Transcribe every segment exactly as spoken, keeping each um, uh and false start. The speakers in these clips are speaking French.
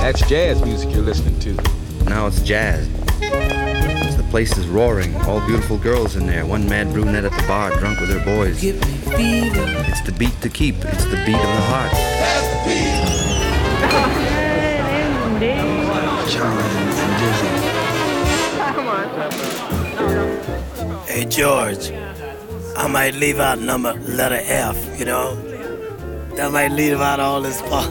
That's jazz music you're listening to. Now it's jazz. The place is roaring, all beautiful girls in there, one mad brunette at the bar, drunk with her boys. It's the beat to keep, it's the beat of the heart. Hey George, I might leave out number letter F, you know? That might leave out all this part.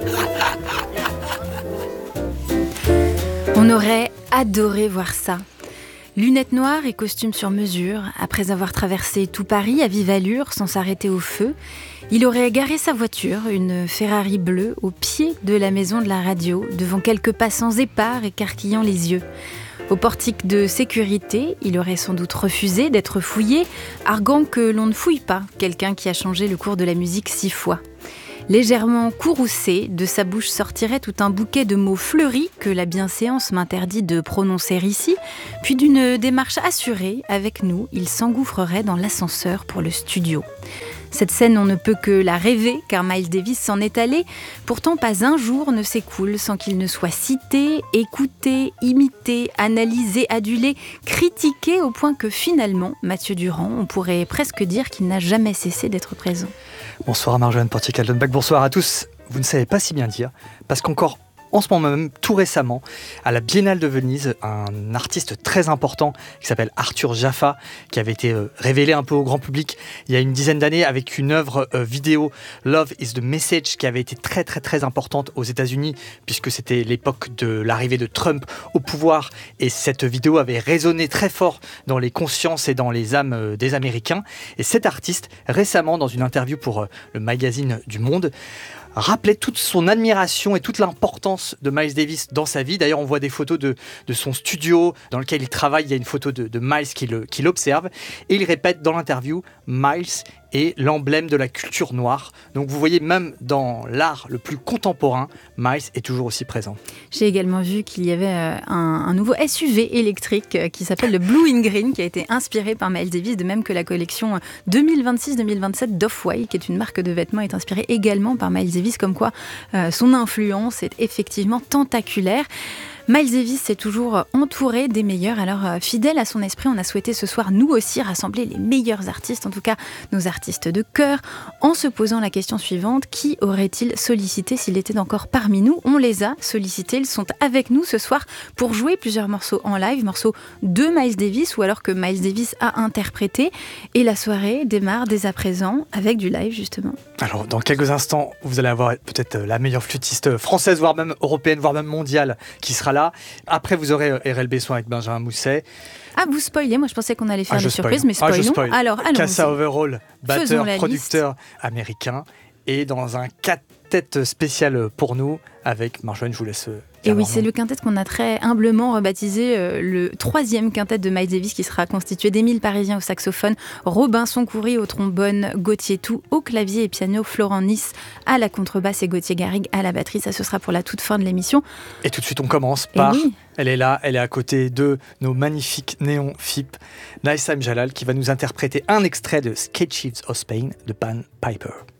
On aurait adoré voir ça. Lunettes noires et costume sur mesure, après avoir traversé tout Paris à vive allure sans s'arrêter au feu, il aurait garé sa voiture, une Ferrari bleue, au pied de la maison de la radio, devant quelques passants épars écarquillant les yeux. Au portique de sécurité, il aurait sans doute refusé d'être fouillé, arguant que l'on ne fouille pas quelqu'un qui a changé le cours de la musique six fois. Légèrement courroucé, de sa bouche sortirait tout un bouquet de mots fleuris que la bienséance m'interdit de prononcer ici, puis d'une démarche assurée, avec nous, il s'engouffrerait dans l'ascenseur pour le studio. Cette scène, on ne peut que la rêver, car Miles Davis s'en est allé. Pourtant, pas un jour ne s'écoule sans qu'il ne soit cité, écouté, imité, analysé, adulé, critiqué, au point que finalement, Mathieu Durand, on pourrait presque dire qu'il n'a jamais cessé d'être présent. Bonsoir Marjolaine Portier-Kaltenbach, bonsoir à tous. Vous ne savez pas si bien dire, parce qu'encore en ce moment même, tout récemment, à la Biennale de Venise, un artiste très important qui s'appelle Arthur Jafa, qui avait été euh, révélé un peu au grand public il y a une dizaine d'années avec une œuvre euh, vidéo, Love is the Message, qui avait été très très très importante aux États-Unis, puisque c'était l'époque de l'arrivée de Trump au pouvoir, et cette vidéo avait résonné très fort dans les consciences et dans les âmes euh, des Américains. Et cet artiste, récemment, dans une interview pour euh, le magazine du Monde, rappelait toute son admiration et toute l'importance de Miles Davis dans sa vie. D'ailleurs, on voit des photos de, de son studio dans lequel il travaille. Il y a une photo de, de Miles qui, le, qui l'observe. Et il répète dans l'interview, Miles est l'emblème de la culture noire. Donc vous voyez, même dans l'art le plus contemporain, Miles est toujours aussi présent. J'ai également vu qu'il y avait un, un nouveau S U V électrique qui s'appelle le Blue in Green, qui a été inspiré par Miles Davis, de même que la collection deux mille vingt-six deux mille vingt-sept d'Off-White, qui est une marque de vêtements, est inspirée également par Miles Davis, comme quoi euh, son influence est effectivement tentaculaire. Miles Davis est toujours entouré des meilleurs, alors euh, fidèle à son esprit, on a souhaité ce soir nous aussi rassembler les meilleurs artistes, en tout cas nos artistes de cœur, en se posant la question suivante: qui aurait-il sollicité s'il était encore parmi nous? On les a sollicités, ils sont avec nous ce soir pour jouer plusieurs morceaux en live, morceaux de Miles Davis ou alors que Miles Davis a interprété, et la soirée démarre dès à présent avec du live justement. Alors dans quelques instants, vous allez avoir peut-être la meilleure flûtiste française, voire même européenne, voire même mondiale qui sera là. Après, vous aurez R L Besson avec Benjamin Mousset. Ah, vous spoilez, moi je pensais qu'on allait faire ah, des spoil. surprises, mais spoilons. Ah, spoil. Alors, allons-y. Cassa Overall, batteur, producteur américain, et dans un quintet spécial pour nous avec Marjolaine, je vous laisse. Et oui, c'est le quintet qu'on a très humblement rebaptisé euh, le troisième quintet de Miles Davis, qui sera constitué d'Émile Parisien au saxophone, Robinson Coury au trombone, Gauthier Tout au clavier et piano, Florent Nice à la contrebasse et Gauthier Garrigue à la batterie. Ça, ce sera pour la toute fin de l'émission. Et tout de suite, on commence par... Oui. Elle est là, elle est à côté de nos magnifiques néons F I P, Naïsam Jalal, qui va nous interpréter un extrait de Sketches of Spain de Pan Piper.